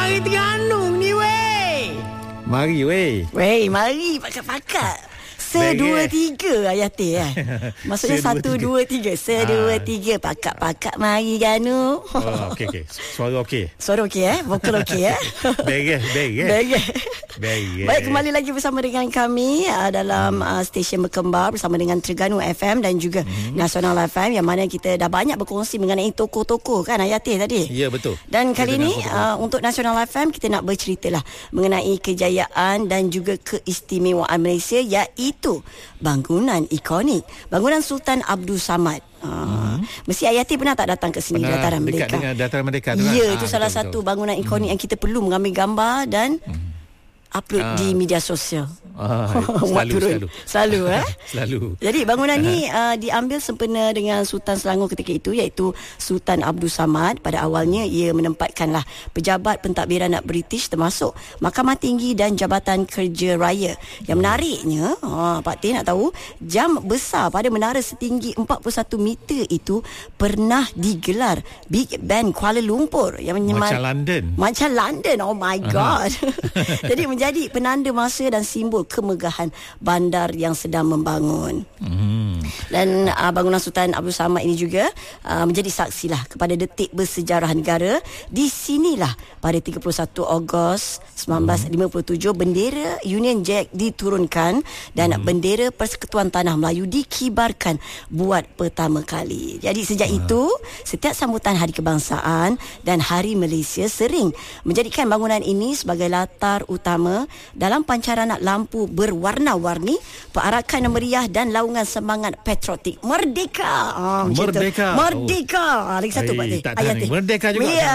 Mari Terengganu ni weh. Mari weh. Weh, mari pakat-pakat. Sedua tiga Hayati maksudnya satu dua tiga. Sedua tiga pakat-pakat mari Ganu. Oh, okey. Suara okey. Suara okey vokal okey Beres. Baik, kembali lagi bersama dengan kami dalam stesen berkembar bersama dengan Terengganu FM dan juga Nasional FM, yang mana kita dah banyak berkongsi mengenai tokoh-tokoh kan Hayati tadi. Ya, betul. Dan kali ini untuk Nasional FM kita nak berceritalah mengenai kejayaan dan juga keistimewaan Malaysia, iaitu bangunan ikonik, bangunan Sultan Abdul Samad. Mesti Hayati pernah tak datang ke sini, Dataran Merdeka? Dekat dengan Dataran Merdeka tu kan? Ya, itu salah satu bangunan ikonik yang kita perlu mengambil gambar dan upload di media sosial. Selalu. Jadi bangunan ni diambil sempena dengan Sultan Selangor ketika itu, iaitu Sultan Abdul Samad. Pada awalnya ia menempatkanlah pejabat pentadbiran British termasuk Mahkamah Tinggi dan Jabatan Kerja Raya. Yang menariknya, Pak Tin nak tahu, jam besar pada menara setinggi 41 meter itu pernah digelar Big Ben Kuala Lumpur yang macam London. Oh my god. Jadi menjadi penanda masa dan simbol kemegahan bandar yang sedang membangun. Dan bangunan Sultan Abdul Samad ini juga menjadi saksilah kepada detik bersejarah negara. Di sinilah pada 31 Ogos 1957 bendera Union Jack diturunkan dan bendera Persekutuan Tanah Melayu dikibarkan buat pertama kali. Jadi sejak itu setiap sambutan Hari Kebangsaan dan Hari Malaysia sering menjadikan bangunan ini sebagai latar utama dalam pancaran lampu berwarna-warni, perarakan meriah dan laungan semangat patriotik. Merdeka. Merdeka. Lagi satu Pak Tin. Merdeka juga. Ya.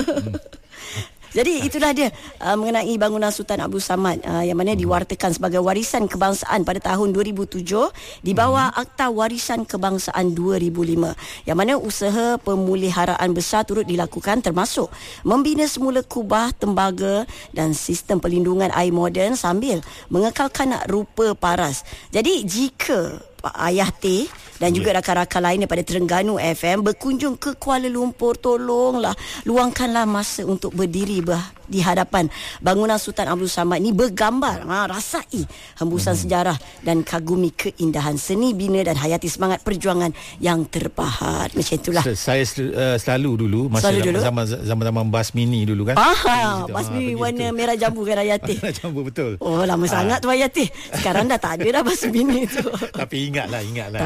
Jadi itulah dia mengenai bangunan Sultan Abdul Samad yang mana diwartakan sebagai warisan kebangsaan pada tahun 2007 di bawah Akta Warisan Kebangsaan 2005, yang mana usaha pemuliharaan besar turut dilakukan, termasuk membina semula kubah, tembaga dan sistem perlindungan air moden sambil mengekalkan rupa paras. Jadi jika Pak Hayati dan juga rakan-rakan lain daripada Terengganu FM berkunjung ke Kuala Lumpur, tolonglah luangkanlah masa untuk berdiri di hadapan bangunan Sultan Abdul Samad ni, bergambar, rasai hembusan sejarah dan kagumi keindahan seni bina dan hayati semangat perjuangan yang terpahat. Macam itulah. Saya selalu dulu masa zaman bas mini dulu kan. Bas mini warna merah jambu kan Hayati. Merah jambu, betul. Oh, lama sangat tu Hayati. Sekarang dah tak ada dah bas mini tu. Tapi ingatlah.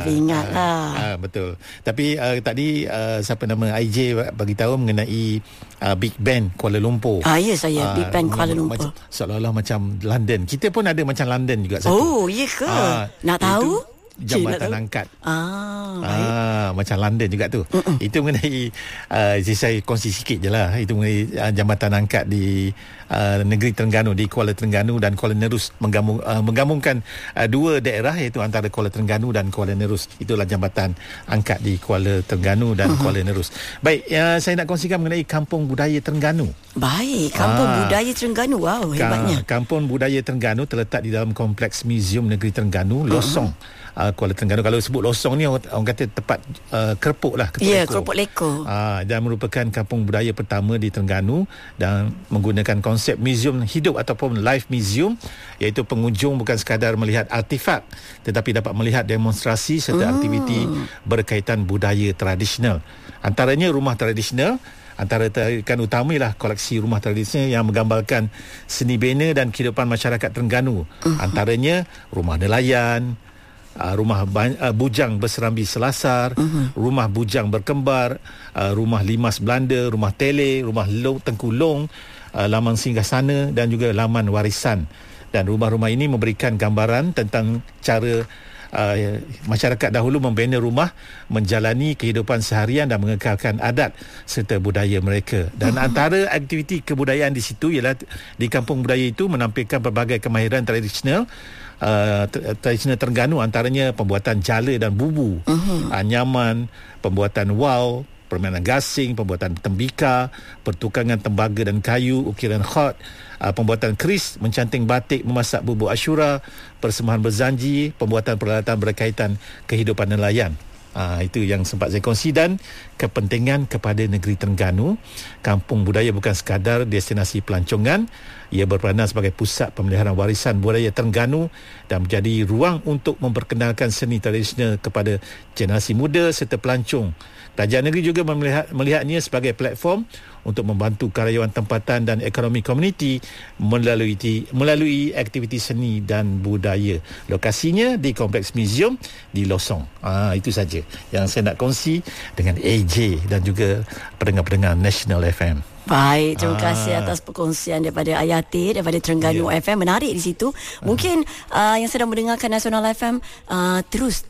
Betul. Tapi tadi siapa nama IJ bagi tahu mengenai Big Ben Kuala Lumpur. Ya, saya Big Ben Kuala Lumpur. Seolah-olah macam London. Kita pun ada macam London juga satu. Oh, ya ke? Nak tahu? Jambatan angkat. Macam London juga tu. Itu mengenai saya kongsi sikit je lah. Itu mengenai jambatan angkat di negeri Terengganu, di Kuala Terengganu dan Kuala Nerus, menggabungkan dua daerah, iaitu antara Kuala Terengganu dan Kuala Nerus. Itulah jambatan angkat di Kuala Terengganu dan Kuala Nerus. Baik, saya nak kongsikan mengenai Kampung Budaya Terengganu. Baik, Kampung Budaya Terengganu. Wow, hebatnya. Kampung Budaya Terengganu terletak di dalam Kompleks Museum Negeri Terengganu, Losong, Kuala Terengganu. Kalau sebut Losong ni orang kata tempat kerpuk lah, kerpuk leko. Dan merupakan kampung budaya pertama di Terengganu dan menggunakan konsep museum hidup ataupun live museum, iaitu pengunjung bukan sekadar melihat artifak tetapi dapat melihat demonstrasi serta aktiviti berkaitan budaya tradisional. Antaranya rumah tradisional. Antara tarikan utama ialah koleksi rumah tradisional yang menggambarkan seni bina dan kehidupan masyarakat Terengganu. Antaranya rumah nelayan, rumah bujang berserambi selasar, rumah bujang berkembar, rumah limas Belanda, rumah tele, rumah Tengku Long, laman singgahsana dan juga laman warisan. Dan rumah-rumah ini memberikan gambaran tentang cara masyarakat dahulu membina rumah, menjalani kehidupan seharian dan mengekalkan adat serta budaya mereka. Dan antara aktiviti kebudayaan di situ ialah di kampung budaya itu menampilkan pelbagai kemahiran tradisional Terengganu, antaranya pembuatan jala dan bubu, anyaman, pembuatan wau, permainan gasing, pembuatan tembika, pertukangan tembaga dan kayu, ukiran khat, pembuatan keris, mencanting batik, memasak bubur asyura, persembahan berzanji, pembuatan peralatan berkaitan kehidupan nelayan. Itu yang sempat saya kongsi. Dan kepentingan kepada negeri Terengganu, kampung budaya bukan sekadar destinasi pelancongan, ia berperanan sebagai pusat pemeliharaan warisan budaya Terengganu dan menjadi ruang untuk memperkenalkan seni tradisional kepada generasi muda serta pelancong. Kerajaan negeri juga melihatnya sebagai platform untuk membantu karyawan tempatan dan ekonomi komuniti melalui aktiviti seni dan budaya. Lokasinya di Kompleks Museum di Losong. Itu saja yang saya nak kongsi dengan AJ dan juga pendengar-pendengar National FM. Baik, terima kasih atas perkongsian daripada Ayati daripada Terengganu FM. Menarik di situ. Mungkin yang sedang mendengarkan Nasional FM terus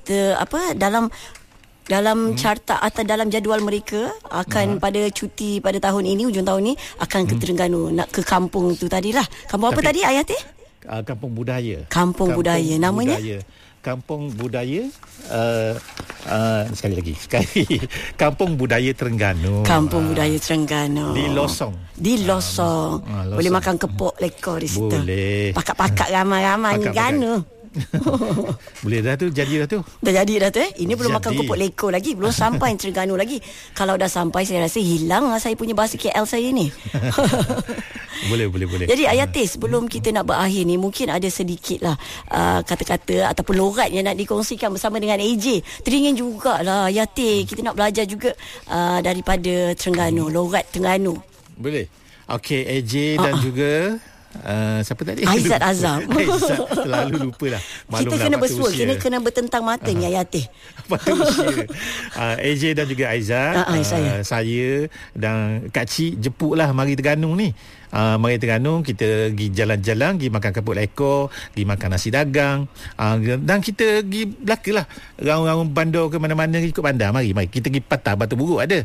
dalam carta atau dalam jadual mereka akan pada cuti pada tahun ini, hujung tahun ini akan ke Terengganu, nak ke kampung tu tadilah. Kampung apa tadi Ayati? Kampung Budaya. Kampung Budaya. Namanya? Kampung Budaya sekali. Kampung Budaya Terengganu. Kampung Budaya Terengganu. Di Losong. Losong. Boleh makan kepok lekor di situ. Boleh. Pakak-pakak ramai-ramai Terengganu. Boleh dah tu, jadi dah tu. Dah jadi dah tu Ini belum makan kepok lekor lagi, belum sampai Terengganu lagi. Kalau dah sampai saya rasa hilang lah saya punya bahasa KL saya ni. Boleh. Jadi Ayati, sebelum kita nak berakhir ni, mungkin ada sedikit lah kata-kata ataupun logat yang nak dikongsikan bersama dengan AJ. Teringin jugalah Ayati, kita nak belajar juga daripada Terengganu, logat Terengganu. Boleh. Okey, AJ dan juga siapa tadi? Aizat Azam. Aizat, selalu lupa lah. Kita kena bersua, kena bertentang mata ni Ayati. Patut usia. AJ dan juga Aizat, saya dan Kak Cik jemputlah mari Terengganu ni. Mari Terengganu, kita pergi jalan-jalan, pergi makan kepok lekor, pergi makan nasi dagang, dan kita pergi belaka lah, raung-raung bandar ke mana-mana ikut bandar. Mari kita pergi Patah Batu Buruk ada.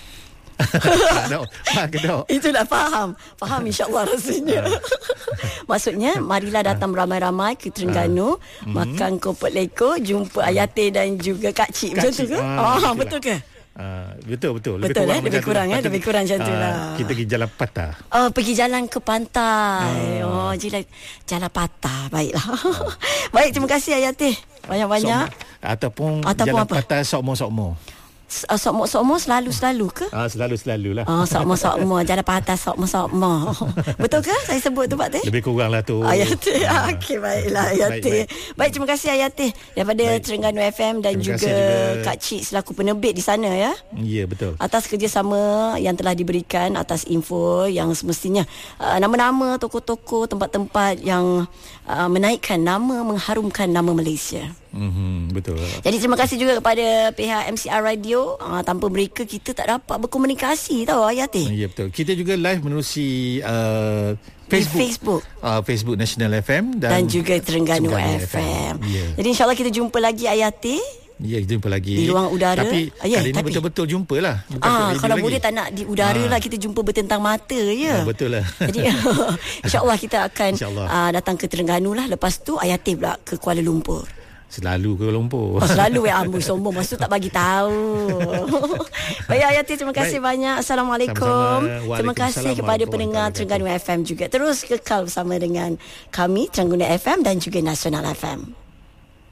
Itu dah faham insyaAllah rasanya. Maksudnya marilah datang ramai-ramai ke Terengganu, makan kepok lekor, jumpa Ayati dan juga Kak Cik. Betul ke? Betul ke? Betul. Lebih kurang macam tu lah. Kita pergi jalan Patah. Pergi jalan ke pantai. Jalan Patah. Baiklah. Baik, terima kasih Ayati. Banyak-banyak. Ataupun jalan apa? Patah Sokmo. Sokmo selalu ke? Selalu lah. Sokmo Jalan Patah Sokmo. Betul ke saya sebut tu Pak Teh? Lebih kurang lah tu Ayati. Okey, baiklah Ayati. Baik, terima kasih Ayati daripada Terengganu FM dan juga Kak Cik selaku penerbit di sana ya. Ya, betul. Atas kerjasama yang telah diberikan, atas info yang semestinya nama-nama tokoh-tokoh, tempat-tempat yang menaikkan nama, mengharumkan nama Malaysia. Betul. Jadi terima kasih juga kepada pihak MCR Radio. Tanpa mereka kita tak dapat berkomunikasi tahu Ayati. Ya, betul. Kita juga live menerusi Facebook National FM dan juga Terengganu FM. Yeah. Jadi insyaAllah kita jumpa lagi Ayati. Ya, kita jumpa lagi di ruang udara. Tapi kali ni betul-betul jumpa lah. Kalau boleh tak nak di udara lah, kita jumpa bertentang mata ya. Betul lah. Jadi insyaAllah kita akan datang ke Terengganu lah. Lepas tu Ayati pula ke Kuala Lumpur. Selalu ke Kuala Lumpur. Selalu amboi sombong. Masa tu tak bagi tahu. Baik Ayati, terima kasih banyak. Assalamualaikum. Terima kasih kepada pendengar Terengganu FM juga. Terus kekal bersama dengan kami Terengganu FM dan juga Nasional FM.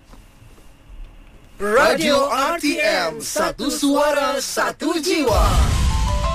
Radio RTM, satu suara, satu jiwa.